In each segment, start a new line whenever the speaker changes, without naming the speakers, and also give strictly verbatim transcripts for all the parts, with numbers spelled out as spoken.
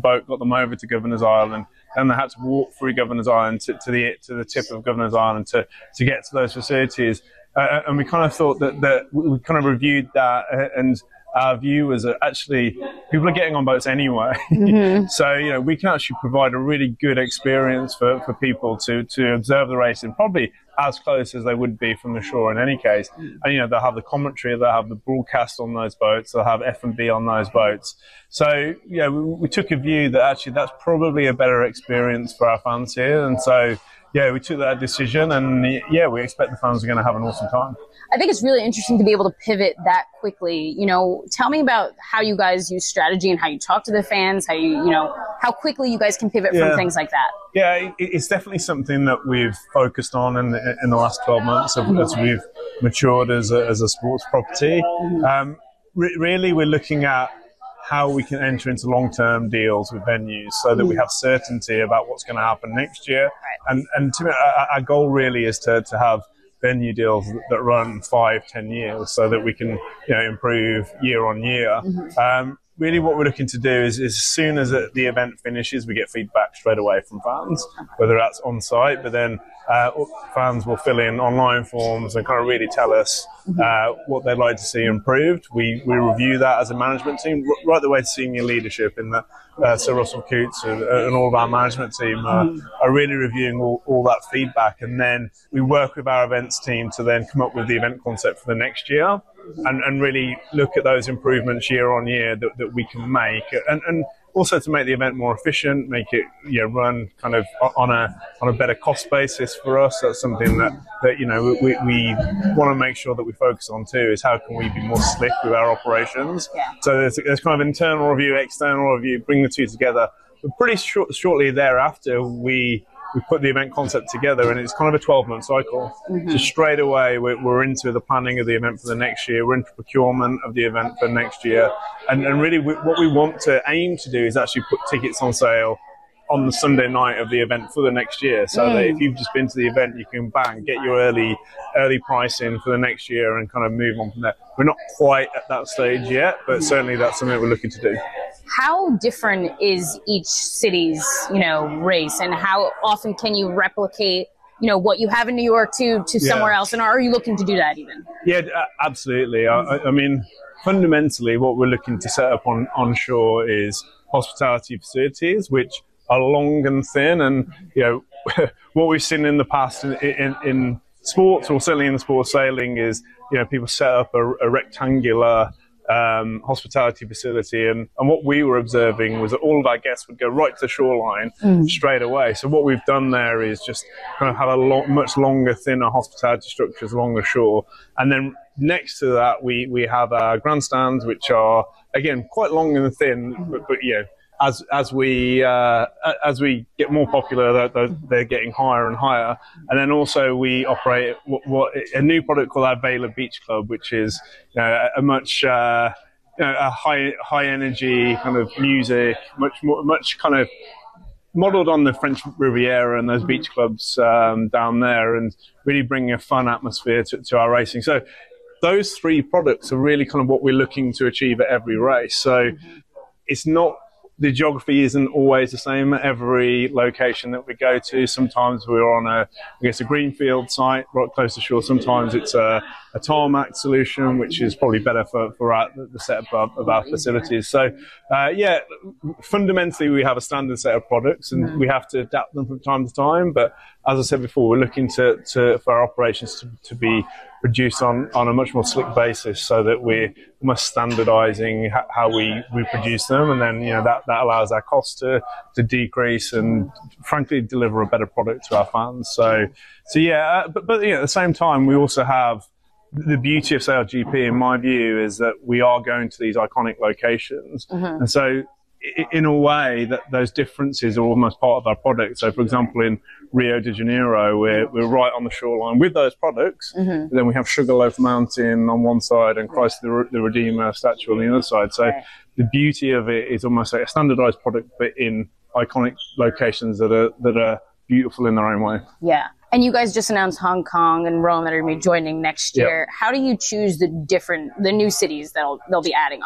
boat got them over to Governor's Island. Then they had to walk through Governor's Island to, to the to the tip of Governor's Island to to get to those facilities. Uh, and we kind of thought that that we kind of reviewed that, and our view was that actually people are getting on boats anyway. Mm-hmm. So, you know, we can actually provide a really good experience for, for people to, to observe the racing, probably as close as they would be from the shore in any case. And, you know, they'll have the commentary, they'll have the broadcast on those boats, they'll have F and B on those boats. So, you know, we, we took a view that actually that's probably a better experience for our fans here. And so, yeah, we took that decision, and yeah, we expect the fans are going to have an awesome time.
I think it's really interesting to be able to pivot that quickly. You know, tell me about how you guys use strategy and how you talk to the fans, how you, you know, how quickly you guys can pivot yeah. from things like that.
Yeah, it, it's definitely something that we've focused on in the, in the last twelve months mm-hmm. as we've matured as a, as a sports property. Mm-hmm. Um, re- really, we're looking at how we can enter into long-term deals with venues so that mm. we have certainty about what's going to happen next year.
Right. And
and to me, our, our goal really is to, to have venue deals that run five, ten years so that we can, you know, improve year on year. Mm-hmm. Um, really what we're looking to do is, is as soon as the event finishes, we get feedback straight away from fans, whether that's on site, but then uh, fans will fill in online forms and kind of really tell us uh, what they'd like to see improved. We we review that as a management team, right the way to senior leadership in the uh, Sir Russell Coutts and, and all of our management team uh, are really reviewing all, all that feedback, and then we work with our events team to then come up with the event concept for the next year. And, and really look at those improvements year on year that, that we can make, and, and also to make the event more efficient, make it, you know, run kind of on a on a better cost basis for us. That's something that, that you know we, we want to make sure that we focus on too, is how can we be more slick with our operations.
Yeah.
So there's, there's kind of internal review, external review, bring the two together. But pretty short, shortly thereafter, we we put the event concept together, and it's kind of a twelve-month cycle. Mm-hmm. So straight away, we're, we're into the planning of the event for the next year. We're into procurement of the event for next year. And, and really, we, what we want to aim to do is actually put tickets on sale on the Sunday night of the event for the next year. So mm. that if you've just been to the event, you can bang, get your early early pricing for the next year and kind of move on from there. We're not quite at that stage yet, but certainly that's something we're looking to do.
How different is each city's, you know, race, and how often can you replicate, you know, what you have in New York to to yeah. somewhere else? And are you looking to do that even?
Yeah, absolutely. I, I mean, fundamentally, what we're looking to set up on onshore is hospitality facilities, which are long and thin. And, you know, what we've seen in the past in, in, in sports, or certainly in the sport of sailing, is, you know, people set up a, a rectangular Um, hospitality facility, and, and what we were observing was that all of our guests would go right to the shoreline mm. straight away. So what we've done there is just kind of have a lo- much longer, thinner hospitality structures along the shore, and then next to that we we have our grandstands, which are again quite long and thin, mm. but, but you know, as as we uh, as we get more popular, they're, they're getting higher and higher. And then also we operate what, what a new product called our Vela Beach Club, which is, you know, a, a much uh, you know, a high high energy kind of music, much more much kind of modelled on the French Riviera and those beach clubs um, down there, and really bringing a fun atmosphere to, to our racing. So those three products are really kind of what we're looking to achieve at every race. So mm-hmm. it's not. The geography isn't always the same at every location that we go to. Sometimes we're on a, I guess, a greenfield site right close to shore. Sometimes it's a, a tarmac solution, which is probably better for, for our, the setup of, of our facilities. So, uh, yeah, fundamentally we have a standard set of products, and mm-hmm. we have to adapt them from time to time. But as I said before, we're looking to, to for our operations to, to be produced on, on a much more slick basis, so that we're almost standardizing ha- how we, we produce them, and then, you know, that, that allows our costs to, to decrease and frankly deliver a better product to our fans. So so yeah, but, but you know, at the same time, we also have the beauty of Sail G P, in my view, is that we are going to these iconic locations, mm-hmm. and so in a way that those differences are almost part of our product. So for example, in Rio de Janeiro, we're, we're right on the shoreline with those products. Mm-hmm. Then we have Sugarloaf Mountain on one side and Christ the, the Redeemer statue on the other side. So right. the beauty of it is almost like a standardized product, but in iconic locations that are, that are beautiful in their own way.
Yeah. And you guys just announced Hong Kong and Rome that are going to be joining next year. Yep. How do you choose the different, the new cities that they'll be adding on?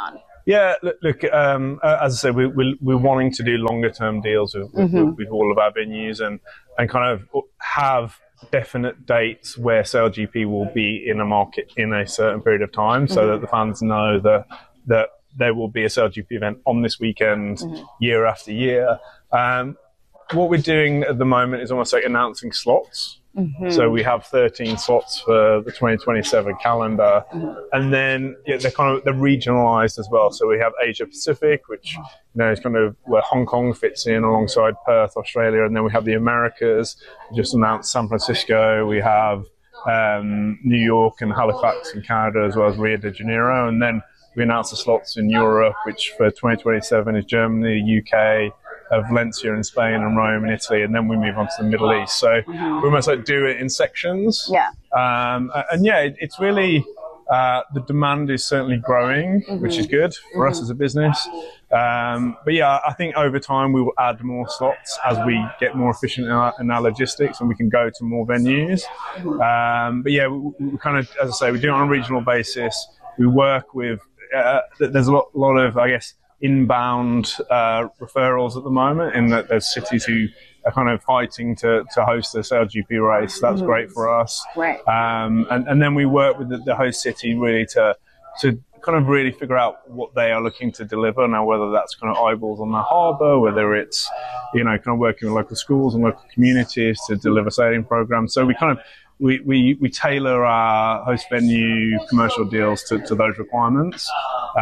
Yeah, look, look um, as I said, we, we, we're wanting to do longer term deals with, mm-hmm. with, with all of our venues and, and kind of have definite dates where S A L G P will be in a market in a certain period of time, so mm-hmm. that the fans know that that there will be a S A L G P event on this weekend, mm-hmm. year after year. Um, what we're doing at the moment is almost like announcing slots. Mm-hmm. So we have thirteen slots for the twenty twenty-seven calendar, mm-hmm. and then yeah, they're kind of they're regionalized as well. So we have Asia Pacific, which you know is kind of where Hong Kong fits in alongside Perth, Australia, and then we have the Americas. We just announced San Francisco. We have um, New York and Halifax in Canada, as well as Rio de Janeiro, and then we announced the slots in Europe, which for twenty twenty-seven is Germany, U K. Of Valencia in Spain and Rome in Italy, and then we move on to the Middle East. So mm-hmm. we almost like do it in sections.
Yeah.
Um, and yeah, it, it's really, uh, the demand is certainly growing, mm-hmm. which is good for mm-hmm. us as a business. Um, but yeah, I think over time we will add more slots as we get more efficient in our, in our logistics and we can go to more venues. Mm-hmm. Um, but yeah, we, we kind of, as I say, we do it on a regional basis. We work with, uh, there's a lot, lot of, I guess, inbound uh, referrals at the moment, in that there's cities who are kind of fighting to, to host the S A L G P race. That's mm-hmm. great for us.
Right.
Um, and, and then we work with the, the host city really to to kind of really figure out what they are looking to deliver now, whether that's kind of eyeballs on the harbour, whether it's, you know, kind of working with local schools and local communities to deliver sailing programs. So we kind of We, we, we tailor our host venue commercial deals to, to those requirements.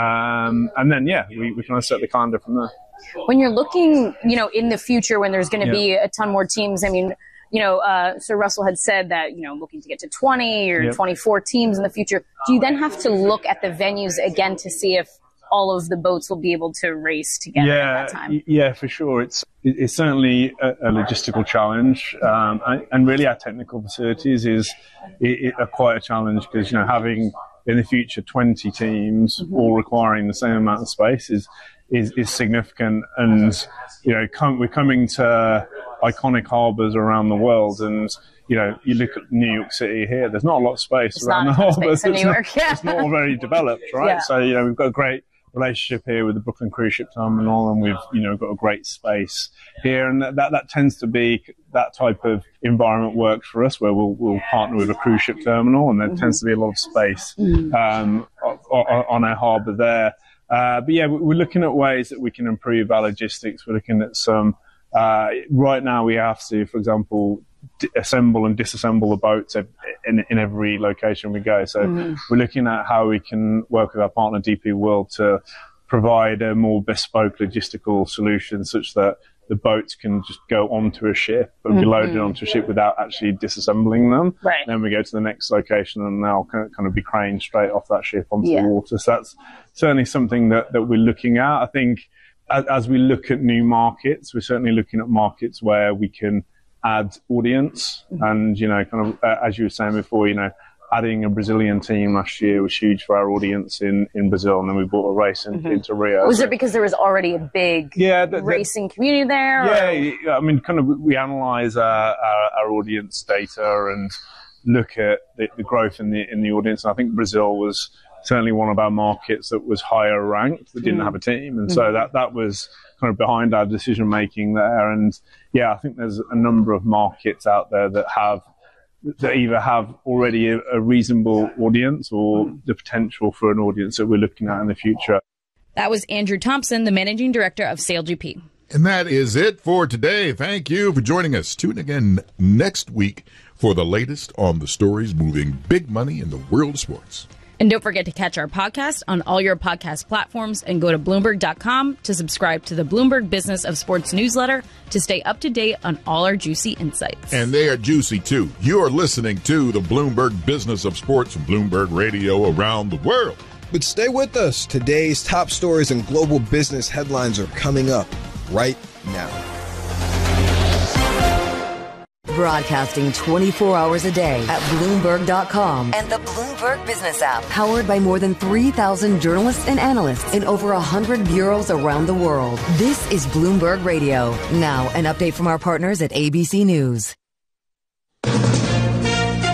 Um, and then, yeah, we, we kind of set the calendar from there.
When you're looking, you know, in the future when there's going to yeah. be a ton more teams, I mean, you know, uh, Sir Russell had said that, you know, looking to get to twenty or yep. twenty-four teams in the future. Do you then have to look at the venues again to see if all of the boats will be able to race together
yeah,
at that time?
Yeah, for sure. It's it's certainly a, a logistical challenge, um, and, and really our technical facilities is it, it are quite a challenge, because you know having in the future twenty teams mm-hmm. all requiring the same amount of space is is, is significant, and you know come, we're coming to iconic harbours around the world, and you know, you look at New York City here, there's not a lot of space
it's
around the harbour. It's,
yeah.
it's not all very developed, right? Yeah. So, you know, we've got a great relationship here with the Brooklyn Cruise Ship Terminal, and we've, you know, got a great space here. And that, that, that tends to be, that type of environment works for us, where we'll, we'll partner with a cruise ship terminal, and there mm-hmm. tends to be a lot of space um, on, on our harbour there. Uh, but yeah, we're looking at ways that we can improve our logistics. We're looking at some, uh, right now we have to, for example, assemble and disassemble the boats in, in every location we go. So mm. we're looking at how we can work with our partner D P World to provide a more bespoke logistical solution, such that the boats can just go onto a ship and mm-hmm. be loaded onto a ship without actually disassembling them.
Right.
Then we go to the next location and they'll kind of be craned straight off that ship onto yeah. the water. So that's certainly something that, that we're looking at. I think as, as we look at new markets, we're certainly looking at markets where we can add audience. Mm-hmm. And, you know, kind of, uh, as you were saying before, you know, adding a Brazilian team last year was huge for our audience in, in Brazil, and then we bought a race in, mm-hmm. into Rio.
Was it because there was already a big yeah, the, the, racing community there?
Yeah, or? I mean, kind of, we analyse our, our, our audience data and look at the, the growth in the in the audience. And I think Brazil was certainly one of our markets that was higher ranked, that didn't mm. have a team, and mm. so that that was kind of behind our decision making there. And yeah, I think there's a number of markets out there that have that either have already a, a reasonable audience or the potential for an audience that we're looking at in the future.
That was Andrew Thompson, the managing director of S A L G P.
And that is it for today. Thank you for joining us. Tune again next week for the latest on the stories moving big money in the world of sports.
And don't forget to catch our podcast on all your podcast platforms, and go to Bloomberg dot com to subscribe to the Bloomberg Business of Sports newsletter to stay up to date on all our juicy insights.
And they are juicy, too. You are listening to the Bloomberg Business of Sports from Bloomberg Radio around the world.
But stay with us. Today's top stories and global business headlines are coming up right now.
Broadcasting twenty-four hours a day at Bloomberg dot com and the Bloomberg Business app. Powered by more than three thousand journalists and analysts in over one hundred bureaus around the world. This is Bloomberg Radio. Now, an update from our partners at A B C News.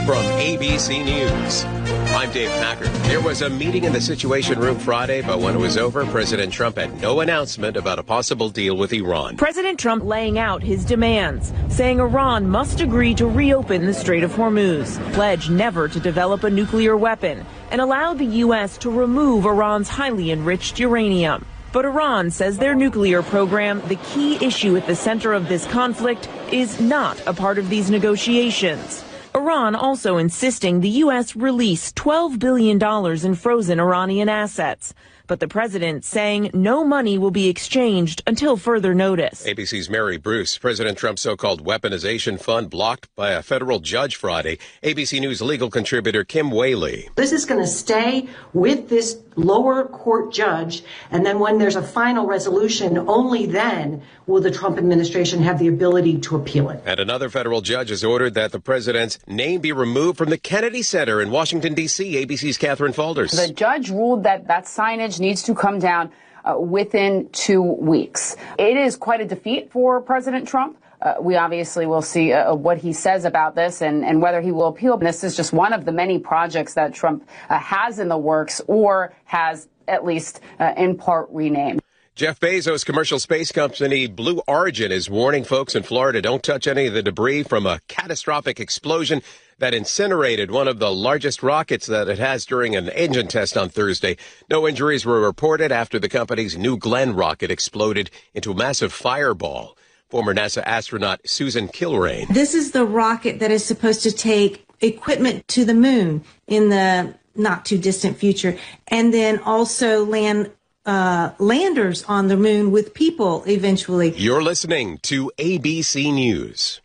From A B C News, I'm Dave Packer. There was a meeting in the Situation Room Friday, but when it was over, President Trump had no announcement about a possible deal with Iran.
President Trump laying out his demands, saying Iran must agree to reopen the Strait of Hormuz, pledge never to develop a nuclear weapon, and allow the U S to remove Iran's highly enriched uranium. But Iran says their nuclear program, the key issue at the center of this conflict, is not a part of these negotiations. Iran also insisting the U S release twelve billion dollars in frozen Iranian assets. But the president saying no money will be exchanged until further notice.
A B C's Mary Bruce. President Trump's so-called weaponization fund blocked by a federal judge Friday. A B C News legal contributor Kim Whaley.
This is going to stay with this lower court judge, and then when there's a final resolution, only then will the Trump administration have the ability to appeal it.
And another federal judge has ordered that the president's name be removed from the Kennedy Center in Washington, D C A B C's Catherine Falders.
The judge ruled that that signage needs to come down uh, within two weeks. It is quite a defeat for President Trump. Uh, we obviously will see uh, what he says about this and, and whether he will appeal. This is just one of the many projects that Trump uh, has in the works or has at least uh, in part renamed.
Jeff Bezos' commercial space company Blue Origin is warning folks in Florida don't touch any of the debris from a catastrophic explosion that incinerated one of the largest rockets that it has during an engine test on Thursday. No injuries were reported after the company's New Glenn rocket exploded into a massive fireball. Former NASA astronaut Susan Kilrain.
This is the rocket that is supposed to take equipment to the moon in the not too distant future, and then also land uh, landers on the moon with people eventually.
You're listening to A B C News.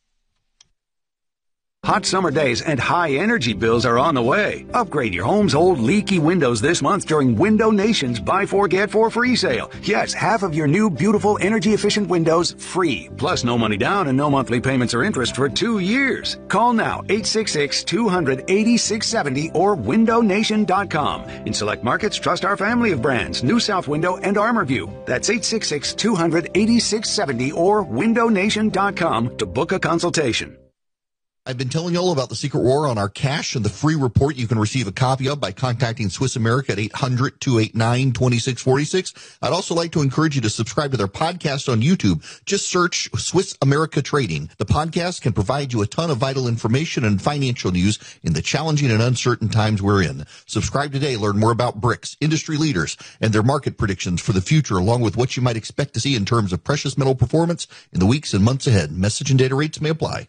Hot summer days and high energy bills are on the way. Upgrade your home's old leaky windows this month during Window Nation's Buy Four Get Four free sale. Yes, half of your new beautiful energy efficient windows free. Plus no money down and no monthly payments or interest for two years. Call now eight six six, two hundred, eighty-six seventy or window nation dot com. In select markets, trust our family of brands, New South Window and ArmorView. That's eight six six, two hundred, eighty-six seventy or window nation dot com to book a consultation.
I've been telling you all about the secret war on our cash and the free report you can receive a copy of by contacting Swiss America at eight hundred, two eight nine, two six four six. I'd also like to encourage you to subscribe to their podcast on YouTube. Just search Swiss America Trading. The podcast can provide you a ton of vital information and financial news in the challenging and uncertain times we're in. Subscribe today. Learn more about BRICS, industry leaders, and their market predictions for the future, along with what you might expect to see in terms of precious metal performance in the weeks and months ahead. Message and data rates may apply.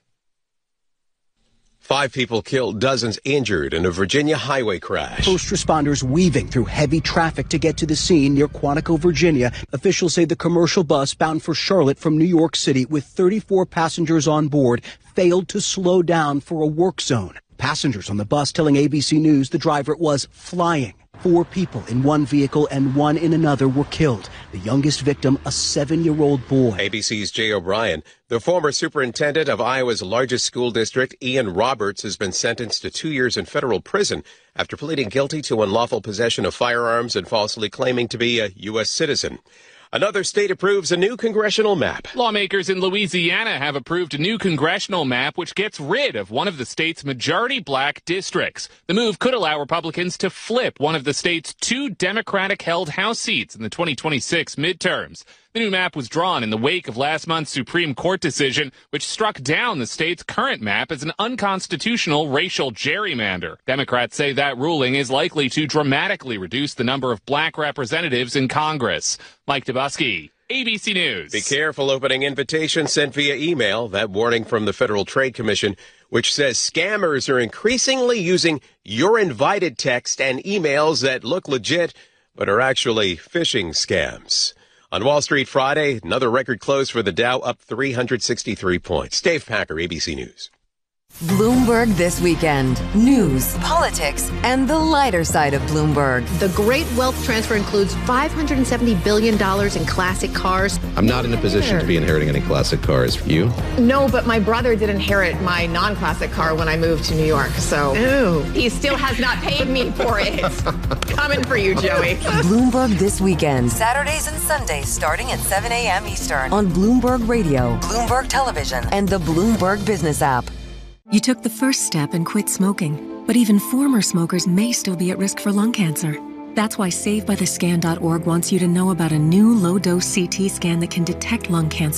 Five people killed, dozens injured in a Virginia highway crash.
First responders weaving through heavy traffic to get to the scene near Quantico, Virginia. Officials say the commercial bus bound for Charlotte from New York City with thirty-four passengers on board failed to slow down for a work zone. Passengers on the bus telling A B C News the driver was flying. Four people in one vehicle and one in another were killed. The youngest victim, a seven-year-old boy.
A B C's Jay O'Brien. The former superintendent of Iowa's largest school district, Ian Roberts, has been sentenced to two years in federal prison after pleading guilty to unlawful possession of firearms and falsely claiming to be a U S citizen. Another state approves a new congressional map.
Lawmakers in Louisiana have approved a new congressional map which gets rid of one of the state's majority black districts. The move could allow Republicans to flip one of the state's two Democratic-held House seats in the twenty twenty-six midterms. The new map was drawn in the wake of last month's Supreme Court decision, which struck down the state's current map as an unconstitutional racial gerrymander. Democrats say that ruling is likely to dramatically reduce the number of black representatives in Congress. Mike Dubusky, A B C News.
Be careful opening invitations sent via email. That warning from the Federal Trade Commission, which says scammers are increasingly using "you're invited" text and emails that look legit but are actually phishing scams. On Wall Street Friday, another record close for the Dow, up three hundred sixty-three points. Dave Packer, A B C News.
Bloomberg This Weekend. News, politics, and the lighter side of Bloomberg.
The great wealth transfer includes five hundred seventy billion dollars in classic cars.
I'm not in a position to be inheriting any classic cars. You?
No, but my brother did inherit my non-classic car when I moved to New York, so Ew. He still has not paid me for it. Coming for you, Joey.
Bloomberg This Weekend. Saturdays and Sundays starting at seven a.m. Eastern on Bloomberg Radio, Bloomberg Television, and the Bloomberg Business app.
You took the first step and quit smoking, but even former smokers may still be at risk for lung cancer. That's why Save By The Scan dot org wants you to know about a new low-dose C T scan that can detect lung cancer